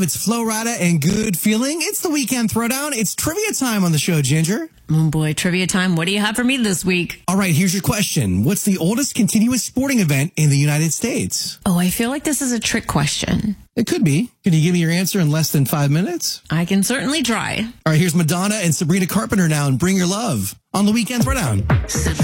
It's Flo Rida and Good Feeling. It's the Weekend Throwdown. It's trivia time on the show, Ginger. Oh boy, trivia time. What do you have for me this week? All right, here's your question. What's the oldest continuous sporting event in the United States? Oh, I feel like this is a trick question. It could be. Can you give me your answer in less than 5 minutes? I can certainly try. All right, here's Madonna and Sabrina Carpenter now and Bring Your Love on the Weekend Throwdown.